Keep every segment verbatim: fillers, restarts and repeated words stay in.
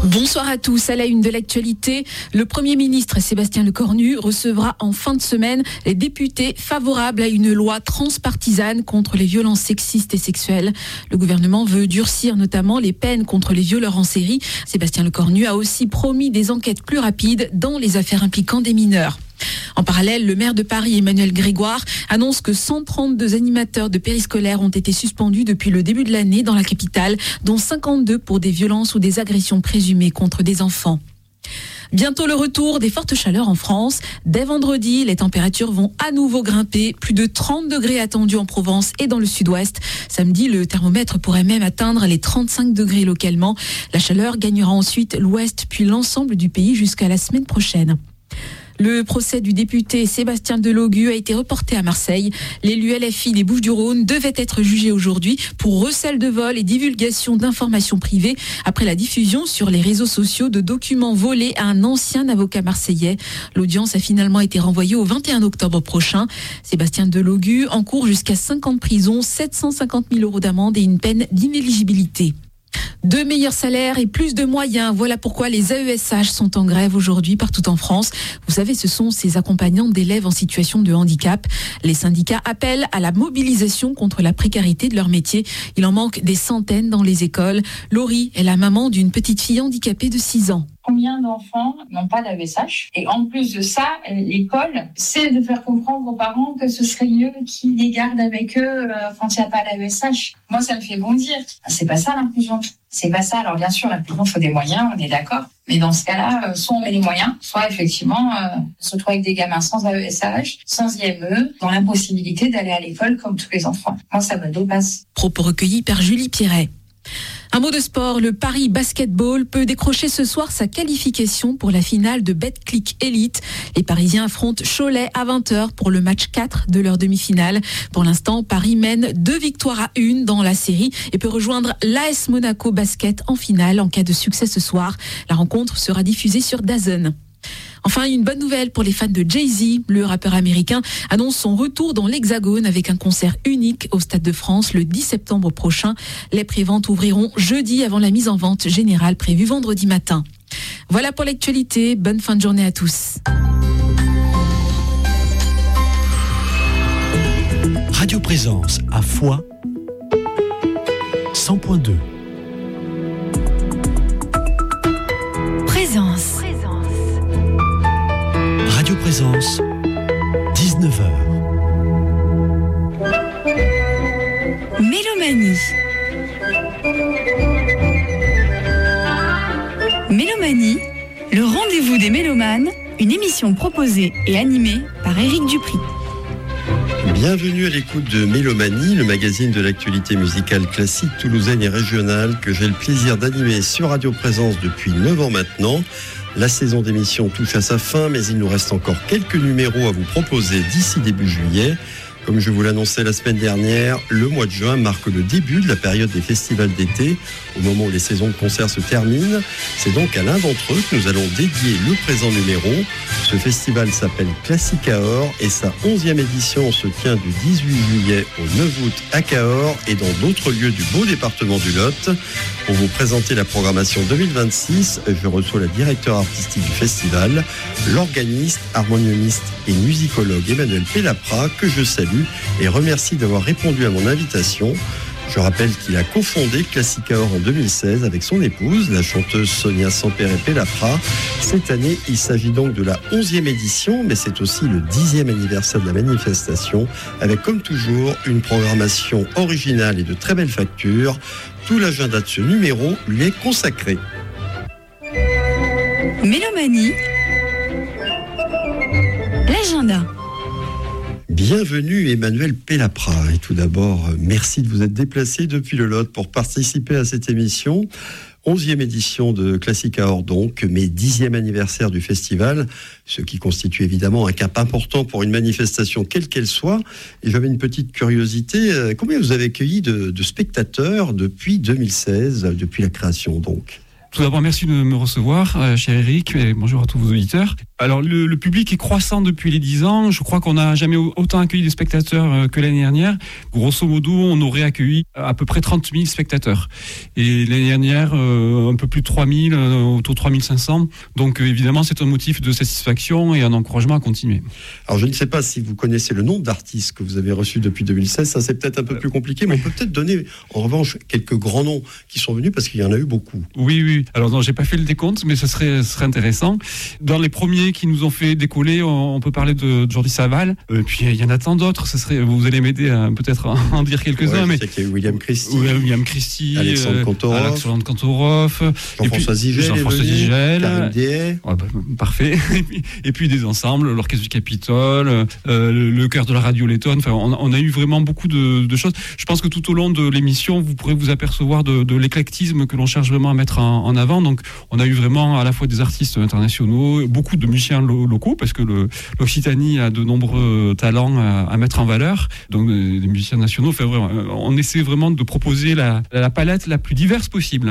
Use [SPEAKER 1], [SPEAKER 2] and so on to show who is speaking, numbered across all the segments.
[SPEAKER 1] Bonsoir à tous. À la une de l'actualité, le Premier ministre Sébastien Lecornu recevra en fin de semaine les députés favorables à une loi transpartisane contre les violences sexistes et sexuelles. Le gouvernement veut durcir notamment les peines contre les violeurs en série. Sébastien Lecornu a aussi promis des enquêtes plus rapides dans les affaires impliquant des mineurs. En parallèle, le maire de Paris, Emmanuel Grégoire, annonce que cent trente-deux animateurs de périscolaires ont été suspendus depuis le début de l'année dans la capitale, dont cinquante-deux pour des violences ou des agressions présumées contre des enfants. Bientôt le retour des fortes chaleurs en France. Dès vendredi, les températures vont à nouveau grimper. Plus de trente degrés attendus en Provence et dans le sud-ouest. Samedi, le thermomètre pourrait même atteindre les trente-cinq degrés localement. La chaleur gagnera ensuite l'ouest puis l'ensemble du pays jusqu'à la semaine prochaine. Le procès du député Sébastien Delogu a été reporté à Marseille. L'élu L F I des Bouches-du-Rhône devait être jugé aujourd'hui pour recel de vol et divulgation d'informations privées après la diffusion sur les réseaux sociaux de documents volés à un ancien avocat marseillais. L'audience a finalement été renvoyée au vingt et un octobre prochain. Sébastien Delogu encourt jusqu'à cinq ans de prison, sept cent cinquante mille euros d'amende et une peine d'inéligibilité. De meilleurs salaires et plus de moyens, voilà pourquoi les A E S H sont en grève aujourd'hui partout en France. Vous savez, ce sont ces accompagnants d'élèves en situation de handicap. Les syndicats appellent à la mobilisation contre la précarité de leur métier. Il en manque des centaines dans les écoles. Laurie est la maman d'une petite fille handicapée de six ans.
[SPEAKER 2] Combien d'enfants n'ont pas d'A E S H? Et en plus de ça, l'école essaie de faire comprendre aux parents que ce serait mieux qu'ils les gardent avec eux quand il n'y a pas d'A E S H. Moi, ça me fait bondir. C'est pas ça l'inclusion. C'est pas ça. Alors bien sûr, l'inclusion, il faut des moyens, on est d'accord. Mais dans ce cas-là, soit on met les moyens, soit effectivement, euh, on se retrouve avec des gamins sans A E S H, sans I M E, dans l'impossibilité d'aller à l'école comme tous les enfants. Moi, ça me dépasse.
[SPEAKER 1] Propos recueillis par Julie Pierret. Un mot de sport, le Paris Basketball peut décrocher ce soir sa qualification pour la finale de Betclic Elite. Les Parisiens affrontent Cholet à vingt heures pour le match quatre de leur demi-finale. Pour l'instant, Paris mène deux victoires à une dans la série et peut rejoindre l'A S Monaco Basket en finale en cas de succès ce soir. La rencontre sera diffusée sur DAZN. Enfin, une bonne nouvelle pour les fans de Jay-Z. Le rappeur américain annonce son retour dans l'Hexagone avec un concert unique au Stade de France le dix septembre prochain. Les préventes ouvriront jeudi avant la mise en vente générale prévue vendredi matin. Voilà pour l'actualité. Bonne fin de journée à tous.
[SPEAKER 3] Radio Présence à Foix cent point deux.
[SPEAKER 4] Présence.
[SPEAKER 3] Radio Présence, dix-neuf heures.
[SPEAKER 4] Mélomanie. Mélomanie, le rendez-vous des mélomanes, une émission proposée et animée par Éric Dupri.
[SPEAKER 5] Bienvenue à l'écoute de Mélomanie, le magazine de l'actualité musicale classique toulousaine et régionale que j'ai le plaisir d'animer sur Radio Présence depuis neuf ans maintenant. La saison d'émission touche à sa fin, mais il nous reste encore quelques numéros à vous proposer d'ici début juillet. Comme je vous l'annonçais la semaine dernière, le mois de juin marque le début de la période des festivals d'été, au moment où les saisons de concerts se terminent. C'est donc à l'un d'entre eux que nous allons dédier le présent numéro. Ce festival s'appelle Classic Cahors et sa onzième édition se tient du dix-huit juillet au neuf août à Cahors et dans d'autres lieux du beau département du Lot. Pour vous présenter la programmation deux mille vingt-six, je reçois la directeure artistique du festival, l'organiste, harmoniumiste et musicologue Emmanuel Pellapra, que je salue et remercie d'avoir répondu à mon invitation. Je rappelle qu'il a cofondé Classic Cahors en deux mille seize avec son épouse, la chanteuse Sonia Sampere Pellapra. Cette année, il s'agit donc de la onzième édition, mais c'est aussi le dixième anniversaire de la manifestation, avec comme toujours une programmation originale et de très belle facture. Tout l'agenda de ce numéro lui est consacré.
[SPEAKER 4] Mélomanie, l'agenda.
[SPEAKER 5] Bienvenue Emmanuel Pellapra. Et tout d'abord, merci de vous être déplacé depuis le Lot pour participer à cette émission. onzième édition de Classic Cahors donc, mais dixième anniversaire du festival, ce qui constitue évidemment un cap important pour une manifestation quelle qu'elle soit. Et j'avais une petite curiosité, combien vous avez accueilli de, de spectateurs depuis deux mille seize, depuis la création donc ?
[SPEAKER 6] Tout d'abord, merci de me recevoir, euh, cher Eric, et bonjour à tous vos auditeurs. Alors, le, le public est croissant depuis les dix ans. Je crois qu'on n'a jamais autant accueilli de spectateurs euh, que l'année dernière. Grosso modo, on aurait accueilli à peu près trente mille spectateurs. Et l'année dernière, euh, un peu plus de trois mille, euh, autour de trois mille cinq cents. Donc, euh, évidemment, c'est un motif de satisfaction et un encouragement à continuer.
[SPEAKER 5] Alors, je ne sais pas si vous connaissez le nombre d'artistes que vous avez reçus depuis deux mille seize. Ça, c'est peut-être un peu plus compliqué, mais on peut peut-être donner, en revanche, quelques grands noms qui sont venus parce qu'il y en a eu beaucoup.
[SPEAKER 6] Oui, oui. Alors, non, j'ai pas fait le décompte, mais ce serait, ce serait intéressant. Dans les premiers qui nous ont fait décoller, on, on peut parler de Jordi Savall. Et puis, il y en a tant d'autres. Ce serait, vous allez m'aider à peut-être en dire quelques-uns.
[SPEAKER 5] Ouais,
[SPEAKER 6] mais
[SPEAKER 5] il y a eu William Christie.
[SPEAKER 6] William Christie.
[SPEAKER 5] Alexandre Kantorov.
[SPEAKER 6] Euh, Alexandre Kantorov.
[SPEAKER 5] Jean-François Zigel.
[SPEAKER 6] Jean-François Zigel.
[SPEAKER 5] Karim Dié.
[SPEAKER 6] Ouais, bah, parfait. Et puis, et puis des ensembles, l'Orchestre du Capitole, euh, le, le chœur de la radio Letton. Enfin, on, on a eu vraiment beaucoup de, de choses. Je pense que tout au long de l'émission, vous pourrez vous apercevoir de, de l'éclectisme que l'on cherche vraiment à mettre en, en avant. Donc, on a eu vraiment à la fois des artistes internationaux, beaucoup de musiciens lo- locaux, parce que le, l'Occitanie a de nombreux talents à, à mettre en valeur. Donc, des, des musiciens nationaux. Enfin, vraiment, on essaie vraiment de proposer la, la palette la plus diverse possible.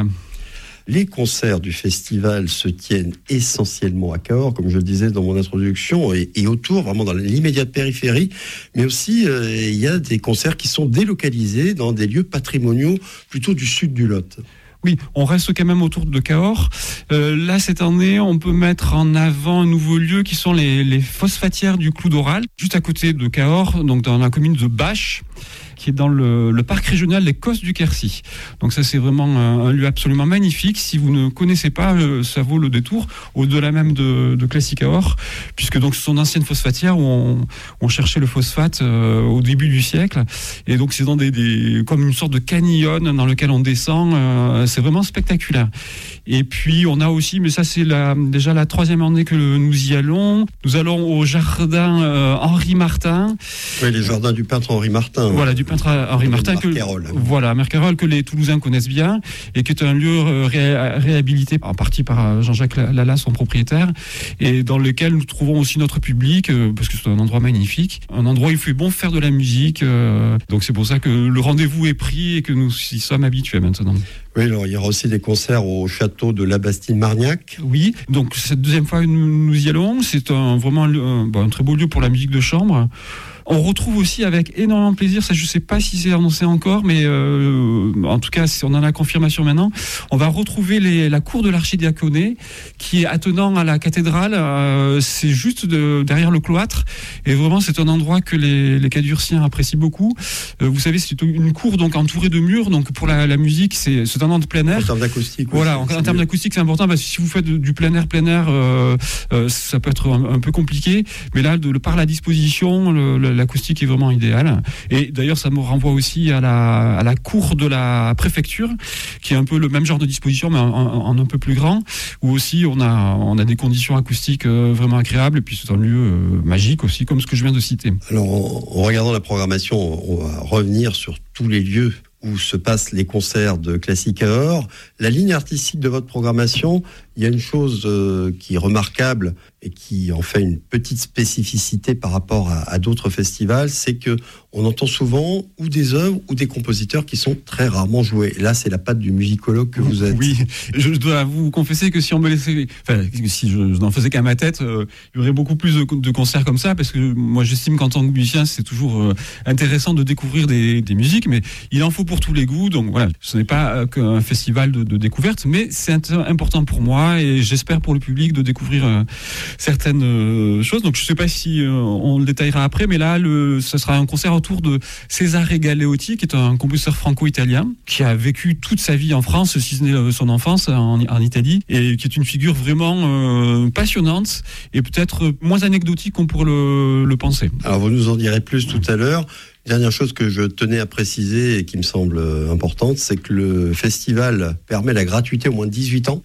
[SPEAKER 5] Les concerts du festival se tiennent essentiellement à Cahors, comme je le disais dans mon introduction, et, et autour, vraiment dans l'immédiate périphérie. Mais aussi, euh, il y a des concerts qui sont délocalisés dans des lieux patrimoniaux plutôt du sud du Lot.
[SPEAKER 6] Oui, on reste quand même autour de Cahors. Euh, là, cette année, on peut mettre en avant un nouveau lieu qui sont les, les phosphatières du Clou d'Oral, juste à côté de Cahors, donc dans la commune de Bache, qui est dans le, le parc régional des Cosses du Quercy. Donc ça, c'est vraiment un, un lieu absolument magnifique. Si vous ne connaissez pas, euh, ça vaut le détour, au-delà même de, de Classic Cahors, puisque donc ce sont d'anciennes phosphatières où on, on cherchait le phosphate euh, au début du siècle. Et donc c'est dans des, des comme une sorte de canyon dans lequel on descend. Euh, c'est vraiment spectaculaire. Et puis on a aussi, mais ça c'est la, déjà la troisième année que nous y allons. Nous allons au jardin euh, Henri Martin.
[SPEAKER 5] Oui, les jardins du peintre Henri Martin.
[SPEAKER 6] Voilà, du peintre Henri Martin. Que, voilà, Marquerolles, que les Toulousains connaissent bien et qui est un lieu ré, réhabilité en partie par Jean-Jacques Lala, son propriétaire, et dans lequel nous trouvons aussi notre public, euh, parce que c'est un endroit magnifique, un endroit où il fait bon faire de la musique. Euh, donc c'est pour ça que le rendez-vous est pris et que nous y sommes habitués maintenant.
[SPEAKER 5] Oui, alors il y aura aussi des concerts au château de Labastide-Margnac.
[SPEAKER 6] Oui, donc cette deuxième fois nous, nous y allons, c'est un, vraiment un, un très beau lieu pour la musique de chambre. On retrouve aussi avec énormément de plaisir, ça je ne sais pas si c'est annoncé encore, mais euh, en tout cas on en a la confirmation maintenant, on va retrouver les, la cour de l'archidiaconé qui est attenant à la cathédrale, euh, c'est juste de, derrière le cloître, et vraiment c'est un endroit que les, les cadurciens apprécient beaucoup. Euh, vous savez, c'est une cour donc entourée de murs, donc pour la, la musique c'est, c'est un endroit de plein air.
[SPEAKER 5] En termes d'acoustique.
[SPEAKER 6] Voilà, en, en termes d'acoustique c'est important, parce que si vous faites du plein air, plein air, euh, euh, ça peut être un, un peu compliqué, mais là de, par la disposition, le, le l'acoustique est vraiment idéale. Et d'ailleurs, ça me renvoie aussi à la, à la cour de la préfecture, qui est un peu le même genre de disposition, mais en, en, en un peu plus grand, où aussi on a, on a des conditions acoustiques vraiment agréables, et puis c'est un lieu magique aussi, comme ce que je viens de citer.
[SPEAKER 5] Alors, en, en regardant la programmation, on va revenir sur tous les lieux où se passent les concerts de Classic Cahors. La ligne artistique de votre programmation, il y a une chose euh, qui est remarquable et qui en fait une petite spécificité par rapport à, à d'autres festivals, c'est que on entend souvent ou des œuvres ou des compositeurs qui sont très rarement joués. Et là, c'est la patte du musicologue que vous êtes.
[SPEAKER 6] Oui, je dois vous confesser que si on me laissait, enfin, si je, je n'en faisais qu'à ma tête, euh, il y aurait beaucoup plus de, de concerts comme ça, parce que moi, j'estime qu'en tant que musicien, c'est toujours euh, intéressant de découvrir des, des musiques, mais il en faut pour tous les goûts. Donc voilà, ce n'est pas euh, qu'un festival de, de découverte, mais c'est important pour moi et j'espère pour le public de découvrir euh, certaines euh, choses. Donc je ne sais pas si euh, on le détaillera après, mais là, le, ce sera un concert autour de Cesare Galeotti, qui est un compositeur franco-italien, qui a vécu toute sa vie en France, si ce n'est son enfance en, en Italie, et qui est une figure vraiment euh, passionnante et peut-être moins anecdotique qu'on pourrait le, le penser.
[SPEAKER 5] Alors vous nous en direz plus tout à l'heure. Dernière chose que je tenais à préciser et qui me semble importante, c'est que le festival permet la gratuité au moins de dix-huit ans.
[SPEAKER 6] Oui.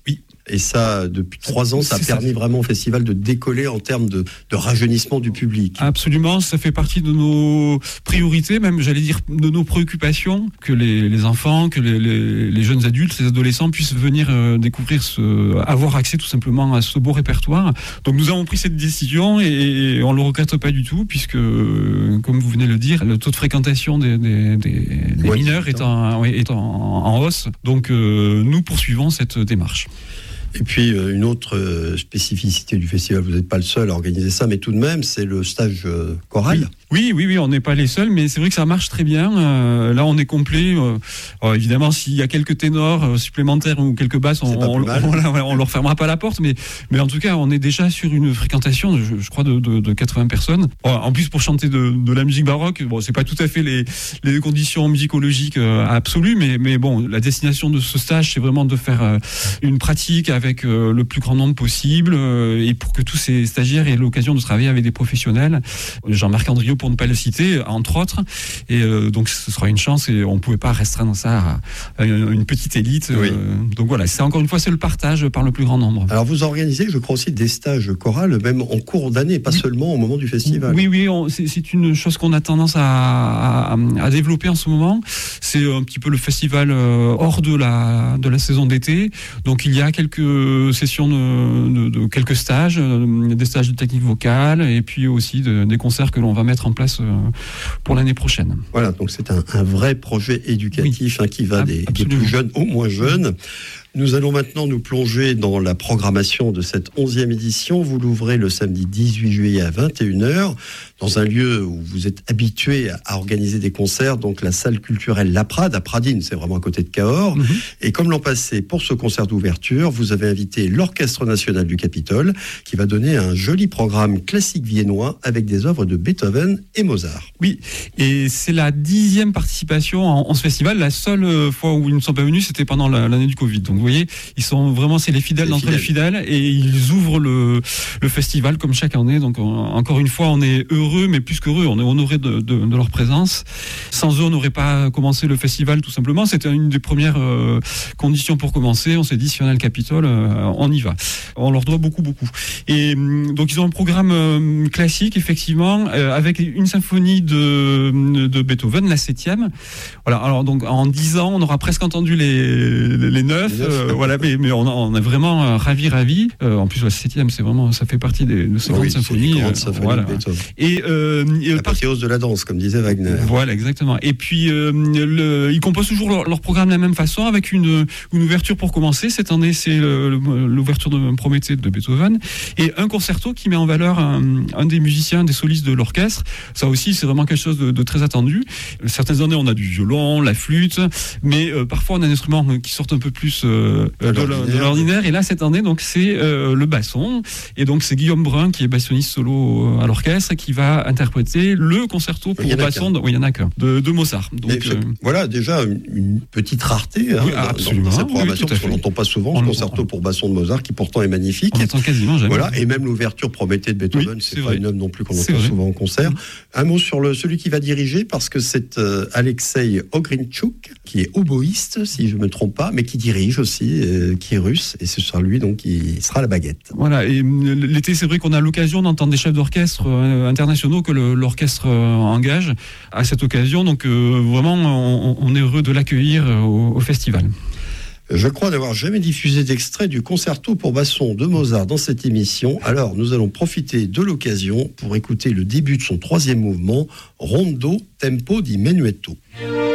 [SPEAKER 5] Et ça, depuis trois ans, ça a
[SPEAKER 6] C'est
[SPEAKER 5] permis
[SPEAKER 6] ça.
[SPEAKER 5] vraiment au festival de décoller en termes de, de rajeunissement du public.
[SPEAKER 6] Absolument, ça fait partie de nos priorités, même j'allais dire de nos préoccupations, que les, les enfants, que les, les, les jeunes adultes, les adolescents puissent venir euh, découvrir, ce, avoir accès tout simplement à ce beau répertoire. Donc nous avons pris cette décision et, et on le regrette pas du tout, puisque, euh, comme vous venez de le dire, le taux de fréquentation des, des, des, des
[SPEAKER 5] Ouais,
[SPEAKER 6] mineurs est en, ouais, est en, en hausse. Donc euh, nous poursuivons cette démarche.
[SPEAKER 5] Et puis, euh, une autre euh, spécificité du festival, vous n'êtes pas le seul à organiser ça, mais tout de même, c'est le stage euh, choral.
[SPEAKER 6] Oui, oui, oui, on n'est pas les seuls, mais c'est vrai que ça marche très bien. Euh, là, on est complet. Euh, alors, évidemment, s'il y a quelques ténors euh, supplémentaires ou quelques basses, on, on, on, on leur fermera pas la porte. Mais, mais en tout cas, on est déjà sur une fréquentation, je, je crois, de, de, de quatre-vingts personnes. Bon, en plus, pour chanter de, de la musique baroque, bon, c'est pas tout à fait les, les conditions musicologiques euh, absolues, mais, mais bon, la destination de ce stage, c'est vraiment de faire euh, une pratique avec euh, le plus grand nombre possible euh, et pour que tous ces stagiaires aient l'occasion de travailler avec des professionnels. Jean-Marc Andriot, pour ne pas le citer, entre autres. Et euh, donc, ce sera une chance et on ne pouvait pas restreindre ça à une petite élite.
[SPEAKER 5] Oui.
[SPEAKER 6] Euh, donc voilà, c'est encore une fois, c'est le partage par le plus grand nombre.
[SPEAKER 5] Alors, vous organisez, je crois aussi, des stages chorales, même en cours d'année, pas seulement au moment du festival.
[SPEAKER 6] Oui, oui, on, c'est, c'est une chose qu'on a tendance à, à, à développer en ce moment. C'est un petit peu le festival euh, hors de la, de la saison d'été. Donc, il y a quelques sessions de, de, de quelques stages, euh, des stages de technique vocale et puis aussi de, des concerts que l'on va mettre en place euh, pour l'année prochaine.
[SPEAKER 5] Voilà, donc c'est un, un vrai projet éducatif oui. hein, qui va des, des plus jeunes aux moins jeunes. Nous allons maintenant nous plonger dans la programmation de cette onzième édition. Vous l'ouvrez le samedi dix-huit juillet à vingt et une heures, dans un lieu où vous êtes habitué à organiser des concerts, donc la salle culturelle La Prade, à Pradines, c'est vraiment à côté de Cahors. Mm-hmm. Et comme l'an passé, pour ce concert d'ouverture, vous avez invité l'Orchestre National du Capitole, qui va donner un joli programme classique viennois avec des œuvres de Beethoven et Mozart.
[SPEAKER 6] Oui, et c'est la dixième participation en, en ce festival. La seule fois où ils ne sont pas venus, c'était pendant la, l'année du Covid. Donc vous voyez, ils sont vraiment, c'est les fidèles les d'entre fidèles. les fidèles, et ils ouvrent le, le festival comme chaque année. Donc on, encore une fois, on est heureux, mais plus qu'heureux, on est honoré de, de, de leur présence. Sans eux, on n'aurait pas commencé le festival tout simplement. C'était une des premières euh, conditions pour commencer. On s'est dit, si on a le Capitole, euh, on y va. On leur doit beaucoup, beaucoup. Et donc ils ont un programme euh, classique, effectivement, euh, avec une symphonie de, de Beethoven, la septième. Voilà. Alors donc en dix ans, on aura presque entendu les les neuf. Euh, voilà, mais, mais on, on est vraiment euh, ravi, ravi. Euh, en plus, la septième, c'est vraiment, ça fait partie des, de ces oui, grandes symphonies.
[SPEAKER 5] Grandes symphonies
[SPEAKER 6] voilà.
[SPEAKER 5] de Beethoven.
[SPEAKER 6] Et euh,
[SPEAKER 5] l'apothéose de la danse, comme disait Wagner.
[SPEAKER 6] Voilà, exactement. Et puis, euh, le, ils composent toujours leur, leur programme de la même façon, avec une, une ouverture pour commencer. Cette année, c'est le, le, l'ouverture de Prométhée de Beethoven, et un concerto qui met en valeur un, un des musiciens, des solistes de l'orchestre. Ça aussi, c'est vraiment quelque chose de, de très attendu. Certaines années, on a du violon, la flûte, mais euh, parfois on a un instrument qui sort un peu plus euh, de, l'ordinaire. de l'ordinaire. Et là, cette année, donc c'est euh, le basson, et donc c'est Guillaume Brun, qui est bassoniste solo à l'orchestre, qui va interpréter le concerto pour basson. Oui, il y en a qu'un de, de Mozart. Donc
[SPEAKER 5] euh, voilà déjà une, une petite rareté hein,
[SPEAKER 6] oui,
[SPEAKER 5] dans, dans cette programmation, oui, parce qu'on n'entend pas souvent on ce concerto pour basson de Mozart, qui pourtant est magnifique.
[SPEAKER 6] On n'entend quasiment jamais.
[SPEAKER 5] Voilà, et même l'ouverture Prométhée de Beethoven, oui, c'est, c'est pas une œuvre non plus qu'on c'est entend vrai. souvent en concert. Un mot sur le, celui qui va diriger, parce que c'est euh, Alexei Ogrinchuk, qui est oboïste, si je ne me trompe pas, mais qui dirige aussi, euh, qui est russe, et ce sera lui donc qui sera la baguette.
[SPEAKER 6] Voilà, et l'été, c'est vrai qu'on a l'occasion d'entendre des chefs d'orchestre euh, internationaux que le, l'orchestre euh, engage à cette occasion, donc euh, vraiment on, on est heureux de l'accueillir euh, au, au festival.
[SPEAKER 5] Je crois n'avoir jamais diffusé d'extrait du concerto pour basson de Mozart dans cette émission. Alors, nous allons profiter de l'occasion pour écouter le début de son troisième mouvement, Rondo Tempo di Menuetto.